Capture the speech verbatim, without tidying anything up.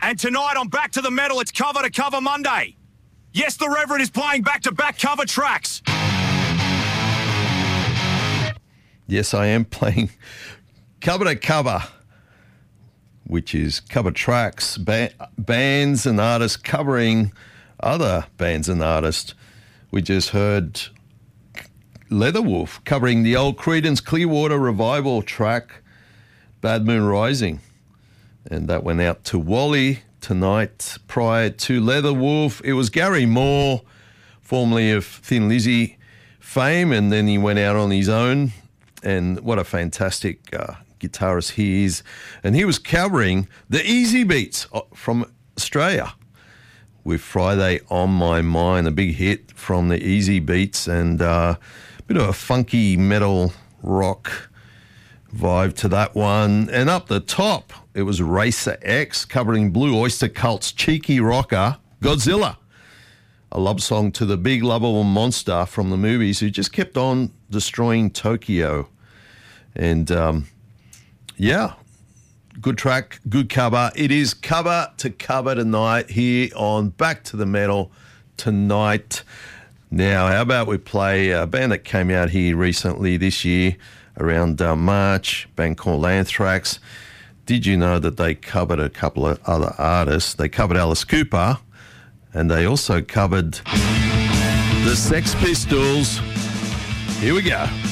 And tonight on Back to the Metal, it's Cover to Cover Monday. Yes, the Reverend is playing back-to-back cover tracks. Yes, I am playing cover to cover, which is cover tracks, ba- bands and artists covering other bands and artists. We just heard Leatherwolf covering the old Creedence Clearwater Revival track, Bad Moon Rising. And that went out to Wally tonight. Prior to Leatherwolf, it was Gary Moore, formerly of Thin Lizzy fame, and then he went out on his own. And what a fantastic uh, guitarist he is. And he was covering the Easy Beats from Australia with Friday on My Mind, a big hit from the Easy Beats, and uh, a bit of a funky metal rock vibe to that one. And up the top, it was Racer X covering Blue Oyster Cult's cheeky rocker, Godzilla. A love song to the big lovable monster from the movies who just kept on destroying Tokyo. And, um, yeah, good track, good cover. It is cover to cover tonight here on Back to the Metal tonight. Now, how about we play a band that came out here recently this year around uh, March, a band called Anthrax. Did you know that they covered a couple of other artists? They covered Alice Cooper, and they also covered the Sex Pistols. Here we go.